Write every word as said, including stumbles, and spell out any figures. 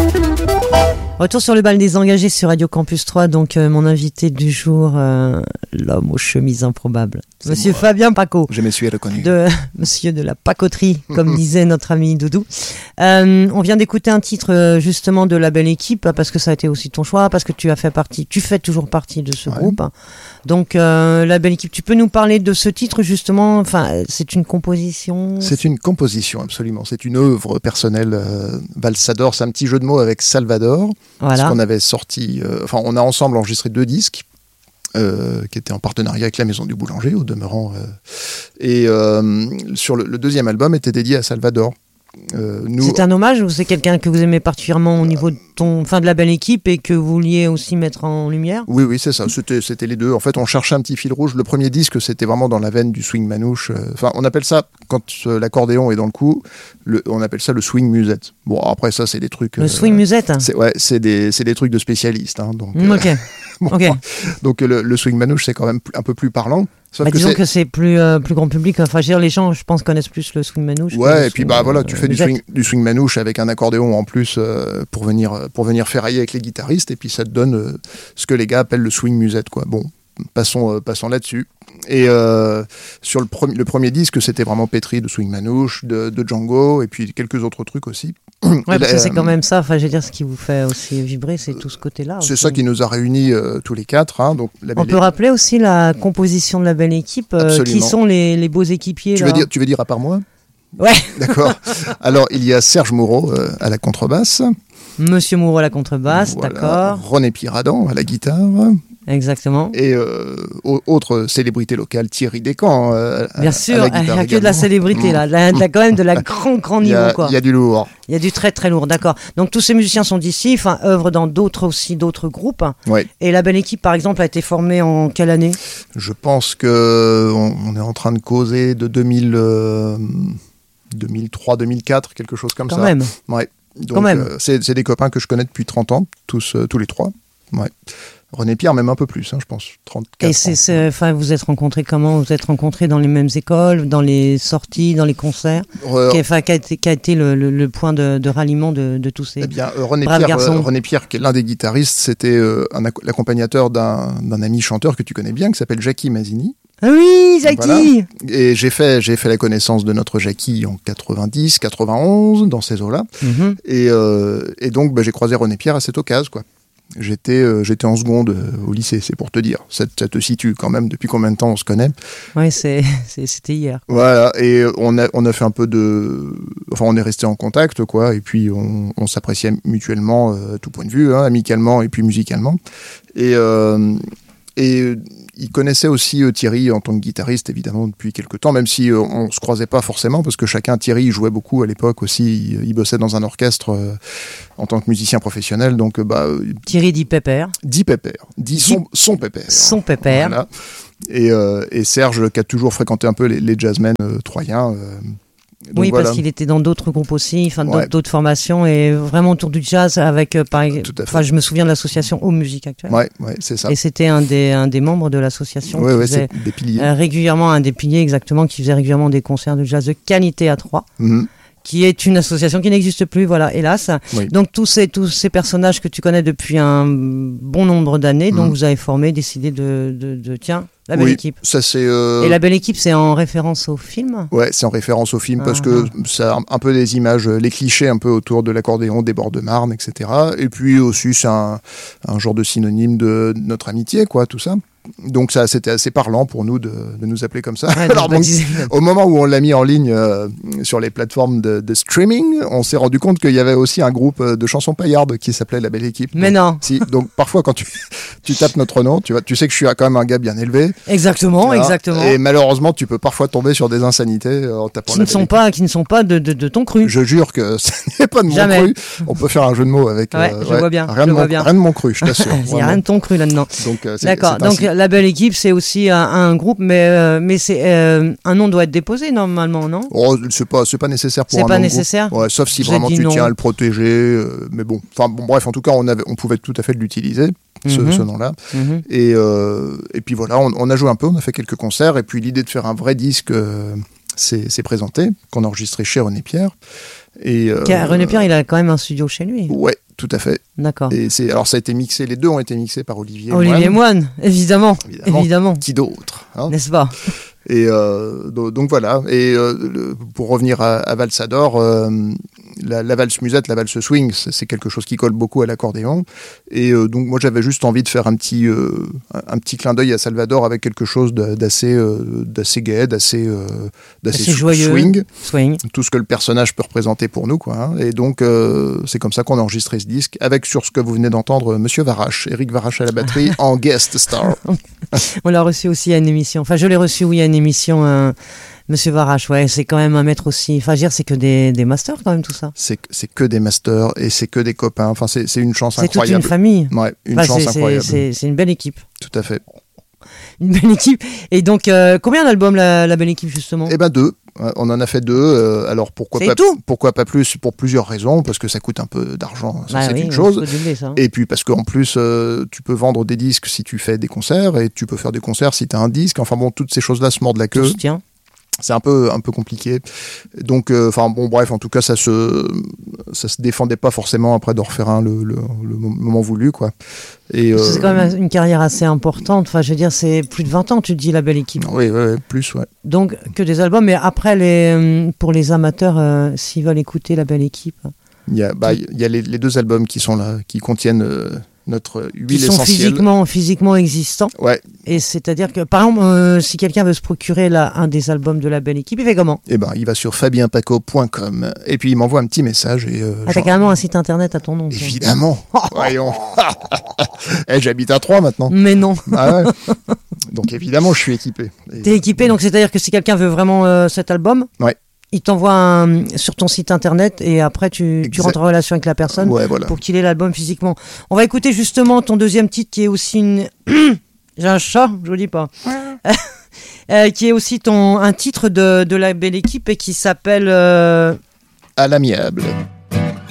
Retour sur le bal des engagés sur Radio Campus trois. Donc, euh, mon invité du jour, euh, l'homme aux chemises improbables. C'est Monsieur moi. Fabien Paco. Je me suis reconnu. De, monsieur de la pacoterie, comme disait notre ami Doudou. Euh, on vient d'écouter un titre, justement, de La Belle Équipe, parce que ça a été aussi ton choix, parce que tu as fait partie, tu fais toujours partie de ce ouais. groupe. Donc, euh, La Belle Équipe, tu peux nous parler de ce titre, justement? Enfin, c'est une composition? C'est une composition, absolument. C'est une œuvre personnelle. Euh, Valsador, c'est un petit jeu de mots avec Salvador. Voilà. Parce qu'on avait sorti, euh, enfin, on a ensemble enregistré deux disques euh, qui étaient en partenariat avec la Maison du Boulanger, au demeurant. Euh, et euh, sur le, le deuxième album était dédié à Salvador. Euh, nous... C'est un hommage ou c'est quelqu'un que vous aimez particulièrement au niveau de ton, enfin de La Belle Équipe et que vous vouliez aussi mettre en lumière? Oui, oui, c'est ça. C'était, c'était les deux. En fait, on cherchait un petit fil rouge. Le premier disque, c'était vraiment dans la veine du swing manouche. Enfin, on appelle ça, quand euh, l'accordéon est dans le coup, le, on appelle ça le swing musette. Bon, après ça, c'est des trucs... Le euh, swing musette c'est, Ouais, c'est des, c'est des trucs de spécialistes. Hein, donc, mmh, ok. Euh, bon, okay. Donc, le, le swing manouche, c'est quand même un peu plus parlant. Sauf bah, que disons c'est... que c'est plus, euh, plus grand public. Enfin, je veux dire, les gens, je pense, connaissent plus le swing manouche. Ouais, et puis bah voilà, tu fais du swing, du swing manouche avec un accordéon en plus euh, pour venir pour venir ferrailler avec les guitaristes, et puis ça te donne euh, ce que les gars appellent le swing musette, quoi. Bon, passons euh, passons là-dessus. Et euh, sur le, pre- le premier disque, c'était vraiment pétri de swing manouche, de, de Django, et puis quelques autres trucs aussi. Ouais, parce là, que c'est quand même ça, enfin, je veux dire, ce qui vous fait aussi vibrer, c'est tout ce côté-là. C'est aussi. Ça qui nous a réunis euh, tous les quatre. Hein, donc, la On peut é... rappeler aussi la composition de La Belle Équipe, euh, qui sont les, les beaux équipiers. Tu, là. Veux dire, tu veux dire à part moi? Ouais. D'accord. Alors, il y a Serge Moureau euh, à la contrebasse. Monsieur Moureau à la contrebasse, voilà. D'accord. René Piradan à la guitare. Exactement. Et euh, autre célébrité locale, Thierry Descamps. Euh, Bien sûr, il n'y a que de la célébrité, là. Là, t'as quand même de la grand, grand niveau, a, quoi. Il y a du lourd. Il y a du très, très lourd, d'accord. Donc, tous ces musiciens sont d'ici, enfin, œuvrent dans d'autres aussi, d'autres groupes. Ouais. Et La Belle Équipe, par exemple, a été formée en quelle année? Je pense qu'on on est en train de causer de deux mille, euh, deux mille trois deux mille quatre, quelque chose comme quand ça. Quand même. Ouais. Donc, quand même. Euh, c'est, c'est des copains que je connais depuis trente ans, tous, euh, tous les trois. Ouais. René Pierre, même un peu plus, hein, je pense, trente-quatre. Et c'est, c'est, enfin, vous êtes rencontrés comment? Vous êtes rencontrés dans les mêmes écoles, dans les sorties, dans les concerts? euh, Quel a été, qu'a été le, le, le point de, de ralliement de, de tous ces eh bien, euh, René braves Pierre, garçons? euh, René Pierre, qui est l'un des guitaristes, c'était euh, un, l'accompagnateur d'un, d'un ami chanteur que tu connais bien, qui s'appelle Jackie Mazzini. Ah oui, Jackie. Voilà. Et j'ai fait, j'ai fait la connaissance de notre Jackie en quatre-vingt-dix, quatre-vingt-onze, dans ces eaux-là. Mm-hmm. Et, euh, et donc, bah, j'ai croisé René Pierre à cette occasion, quoi. J'étais, euh, j'étais en seconde euh, au lycée, c'est pour te dire. Ça, ça te situe quand même depuis combien de temps on se connaît. Oui, c'est, c'est, c'était hier. Voilà, et on a, on a fait un peu de... Enfin, on est resté en contact, quoi, et puis on, on s'appréciait mutuellement, euh, tout point de vue, hein, amicalement et puis musicalement. Et... Euh, Et il connaissait aussi euh, Thierry en tant que guitariste, évidemment, depuis quelques temps, même si euh, on ne se croisait pas forcément, parce que chacun, Thierry, il jouait beaucoup à l'époque aussi, il, il bossait dans un orchestre euh, en tant que musicien professionnel. Donc, euh, bah, Thierry dit Pépère. Dit Pépère, dit son, son Pépère. Son Pépère. Voilà. Et, euh, et Serge, qui a toujours fréquenté un peu les, les jazzmen euh, troyens. Euh, Donc oui, voilà. Parce qu'il était dans d'autres groupes aussi, enfin ouais. d'autres, d'autres formations, et vraiment autour du jazz avec, euh, par enfin, je me souviens de l'association Aux Musiques Actuelles. Ouais, ouais, c'est ça. Et c'était un des, un des membres de l'association ouais, qui ouais, faisait c'est des piliers. Euh, régulièrement, un des piliers exactement, qui faisait régulièrement des concerts de jazz de qualité à Troyes. Mm-hmm. Qui est une association qui n'existe plus, voilà, hélas. Oui. Donc tous ces, tous ces personnages que tu connais depuis un bon nombre d'années, mmh. donc vous avez formé, décidé de, de, de tiens, La Belle oui, Équipe. Ça c'est. Euh... Et La Belle Équipe, c'est en référence au film. Ouais, c'est en référence au film ah, parce ah. que ça a un peu des images, les clichés un peu autour de l'accordéon, des bords de Marne, et cetera. Et puis aussi c'est un, un genre de synonyme de notre amitié, quoi, tout ça. Donc ça, c'était assez parlant pour nous de, de nous appeler comme ça. Ouais, alors, donc, au moment où on l'a mis en ligne euh, sur les plateformes de, de streaming, on s'est rendu compte qu'il y avait aussi un groupe de chansons paillardes qui s'appelait La Belle Équipe. Mais donc, non. Si, donc parfois quand tu, tu tapes notre nom, tu, vois, tu sais que je suis quand même un gars bien élevé. Exactement, voilà. exactement. Et malheureusement, tu peux parfois tomber sur des insanités en tapant qui La ne sont Belle pas, qui ne sont pas de, de, de ton cru. Je jure que ce n'est pas de Jamais. mon cru. On peut faire un jeu de mots avec. Ouais, euh, je ouais, vois bien. Rien, je de vois mon, bien. rien de mon cru, je t'assure. Il n'y a rien de ton cru là-dedans. Donc, euh, c'est, D'accord. c'est Donc La Belle Équipe, c'est aussi un, un groupe, mais euh, mais c'est euh, un nom doit être déposé normalement, non? Oh, c'est pas c'est pas nécessaire pour c'est un pas nom nécessaire. Ouais, sauf si J'ai vraiment tu non. tiens à le protéger. Euh, mais bon, enfin bon, bref, en tout cas, on avait, on pouvait tout à fait l'utiliser. Ce, mm-hmm. ce nom-là. Mm-hmm. Et, euh, et puis voilà, on, on a joué un peu, on a fait quelques concerts, et puis l'idée de faire un vrai disque euh, s'est, s'est présentée, qu'on a enregistré chez René Pierre. Et, euh, René Pierre, il a quand même un studio chez lui. Ouais, Tout à fait. D'accord. Et c'est, alors ça a été mixé, les deux ont été mixés par Olivier Olivier Moine, Moine évidemment, évidemment, évidemment. Qui d'autre, hein, n'est-ce pas? Et euh, donc voilà. Et euh, le, pour revenir à, à Valsador, euh, la, la valse musette, la valse swing, c'est quelque chose qui colle beaucoup à l'accordéon. Et euh, donc moi j'avais juste envie de faire un petit, euh, un petit clin d'œil à Salvador avec quelque chose d'assez, euh, d'assez gai, d'assez, euh, d'assez joyeux, swing, swing, tout ce que le personnage peut représenter pour nous, quoi. Hein. Et donc euh, c'est comme ça qu'on a enregistré ce disque, avec sur ce que vous venez d'entendre, Monsieur Varache, Éric Varache à la batterie en guest star. On l'a reçu aussi à une émission. Enfin, je l'ai reçu, oui, à une émission. Euh, Monsieur Varache, ouais, c'est quand même un maître aussi. Enfin, je veux dire, c'est que des, des masters quand même, tout ça. C'est, c'est que des masters et c'est que des copains. Enfin, c'est, c'est une chance c'est incroyable. C'est toute une famille. Ouais, une enfin, chance c'est, incroyable. C'est, c'est, c'est une belle équipe. Tout à fait. Une belle équipe. Et donc, euh, combien d'albums la, la belle équipe, justement? Eh ben deux. On en a fait deux. Euh, alors pourquoi c'est pas tout pourquoi pas plus? Pour plusieurs raisons, parce que ça coûte un peu d'argent, ça, bah c'est oui, une chose. Doubler, ça. Et puis parce qu'en plus, euh, tu peux vendre des disques si tu fais des concerts, et tu peux faire des concerts si tu as un disque. Enfin bon, toutes ces choses-là se mordent la queue. Tiens. C'est un peu un peu compliqué. Donc, enfin euh, bon, bref, en tout cas, ça se ça se défendait pas forcément après d'en refaire un le, le, le moment voulu, quoi. Et euh, c'est quand même une carrière assez importante. Enfin, je veux dire, c'est plus de vingt ans, tu te dis, la belle équipe. Oui, oui, oui, plus, ouais. Donc que des albums, mais après les pour les amateurs, euh, s'ils veulent écouter la belle équipe. Il y a bah il y a les, les deux albums qui sont là, qui contiennent euh, notre huile qui sont essentielle. physiquement, physiquement existants. Ouais. Et c'est-à-dire que, par exemple, euh, si quelqu'un veut se procurer là, un des albums de la belle équipe, il fait comment? Eh ben, il va sur fabien paco point com et puis il m'envoie un petit message. Et, euh, ah, t'as carrément un site internet à ton nom. Évidemment. Voyons. Eh, j'habite à Troyes maintenant. Mais non. Ah ouais. Donc évidemment, je suis équipé. Et... T'es équipé, donc c'est-à-dire que si quelqu'un veut vraiment euh, cet album, ouais. il t'envoie un, sur ton site internet et après tu, tu rentres en relation avec la personne ouais, voilà. pour qu'il ait l'album physiquement. On va écouter justement ton deuxième titre qui est aussi une... J'ai un chat, je vous dis pas. euh, qui est aussi ton, un titre de, de la belle équipe et qui s'appelle... Euh... À l'amiable.